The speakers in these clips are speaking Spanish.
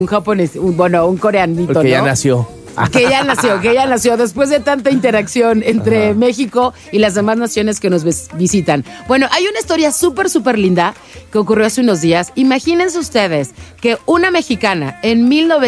un japonés, un coreanito, Porque ¿no? ya nació. Que ya nació después de tanta interacción entre México y las demás naciones que nos visitan. Bueno, hay una historia súper linda que ocurrió hace unos días. Imagínense ustedes que una mexicana en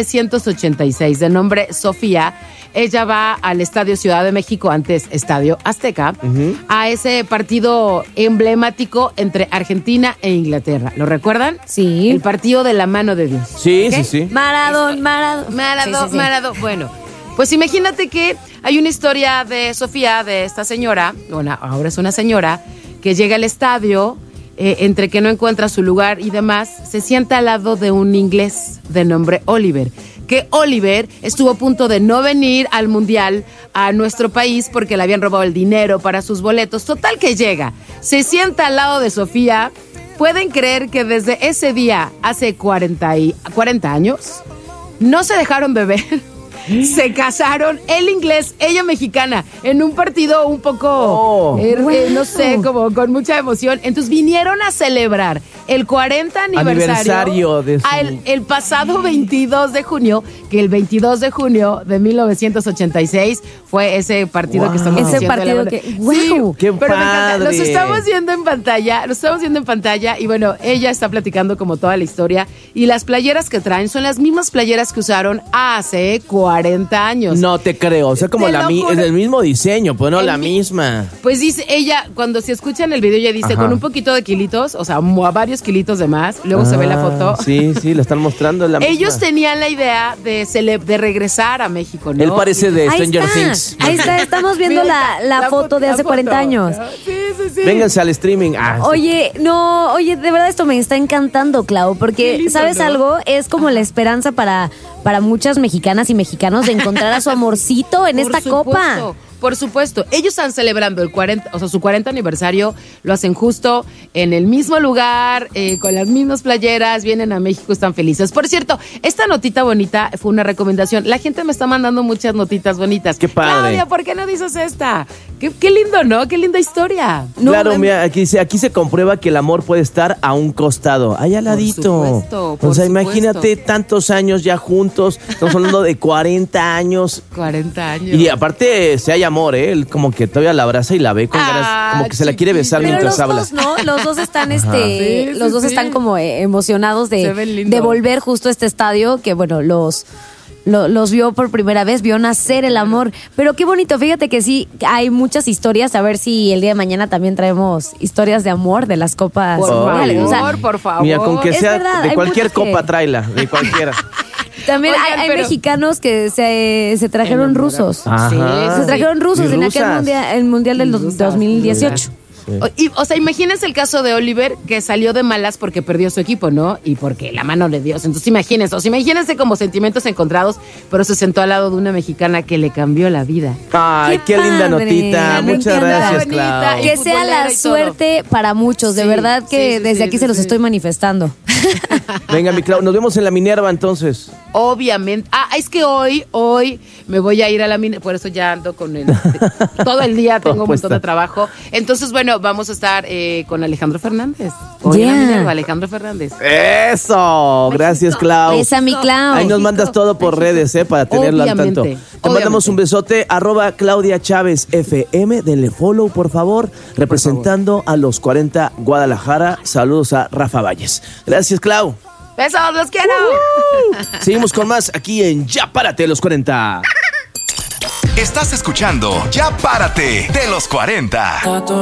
1986 de nombre Sofía, ella va al Estadio Ciudad de México, antes Estadio Azteca, a ese partido emblemático entre Argentina e Inglaterra. ¿Lo recuerdan? Sí. El partido de la mano de Dios. Sí, ¿Ok? sí. Maradona. Maradona. Bueno, pues imagínate que hay una historia de Sofía, de esta señora, bueno, ahora es una señora, que llega al estadio, entre que no encuentra su lugar y demás, se sienta al lado de un inglés de nombre Oliver. Que Oliver estuvo a punto de no venir al Mundial a nuestro país porque le habían robado el dinero para sus boletos. Total que llega, se sienta al lado de Sofía. ¿Pueden creer que desde ese día, hace 40 años, no se dejaron beber? Se casaron, él inglés, ella mexicana, en un partido un poco, no sé, como con mucha emoción. Entonces vinieron a celebrar el 40 aniversario de su... el pasado 22 de junio, que el 22 de junio de 1986 fue ese partido que estamos Ese haciendo. partido que... ¡Wow! Sí, ¡Qué pero me encanta. padre! Los estamos viendo en pantalla y bueno, ella está platicando como toda la historia y las playeras que traen son las mismas playeras que usaron hace 40 años. No te creo, o sea, como es el mismo diseño, pues no la misma. Pues dice ella, cuando se escucha en el video, ella dice, con un poquito de kilitos, o sea, a varios kilitos de más, luego se ve la foto. Sí, la están mostrando, la misma. Ellos tenían la idea de regresar a México, ¿no? Él parece de Ahí Stranger está. Things. Ahí está, estamos viendo la foto de hace 40 años. Sí. Vénganse al streaming. Oye, de verdad esto me está encantando, Clau, porque, lindo, ¿sabes ¿no? algo? Es como la esperanza para muchas mexicanas y mexicanos de encontrar a su amorcito en esta copa. Por supuesto, ellos están celebrando su 40 aniversario, lo hacen justo en el mismo lugar, con las mismas playeras, vienen a México, están felices. Por cierto, esta notita bonita fue una recomendación. La gente me está mandando muchas notitas bonitas. ¡Qué padre! Claudia, ¿por qué no dices esta? Qué lindo, ¿no? Qué linda historia. Claro, mira, aquí se comprueba que el amor puede estar a un costado, allá al ladito. Por supuesto. Imagínate tantos años ya juntos, estamos hablando de 40 años. 40 años. Y aparte, si hay amor, él como que todavía la abraza y la ve con ganas, como que se la quiere besar Pero mientras los habla. dos, ¿no? Los dos están, Sí, los dos sí. están como emocionados Se ven lindo. de volver justo a este estadio que, bueno, los vio por primera vez, vio nacer el amor. Pero qué bonito, fíjate que sí, hay muchas historias. A ver si el día de mañana también traemos historias de amor de las copas. Por mundiales. favor, O sea, por favor. Mira, con que Es sea verdad, de hay cualquier muchos que- copa, tráela, de cualquiera. también Oigan, hay pero- mexicanos que se trajeron rusos. Ajá. Se trajeron rusos Y en aquel rusas. mundial del 2018. O sea, imagínense el caso de Oliver, que salió de malas porque perdió su equipo, ¿no? Y porque la mano de Dios. Entonces imagínense como sentimientos encontrados, pero se sentó al lado de una mexicana que le cambió la vida. Ay, Qué qué linda padre. notita. Me Muchas encanta. gracias, Bonita. Clau. Que sea futbolera la y todo. suerte para muchos, de Sí, verdad que sí, desde aquí se los estoy manifestando. Venga, mi Clau, nos vemos en la Minerva entonces. Obviamente. Es que hoy me voy a ir a la mina, por eso ya ando con todo el día tengo un montón de trabajo. Entonces, bueno, vamos a estar con Alejandro Fernández. Hoy en la Yeah. Minerva, Alejandro Fernández. Eso, gracias, Clau. Esa mi Clau. Ahí nos mandas todo por redes, para tenerlo al tanto. Obviamente, Te mandamos un besote, @Claudia Chávez FM, denle follow, por favor, representando a los 40 Guadalajara. Saludos a Rafa Valles. Gracias, Clau. Besos, los quiero. Seguimos con más aquí en Ya Párate los 40. Estás escuchando Ya Párate de los 40.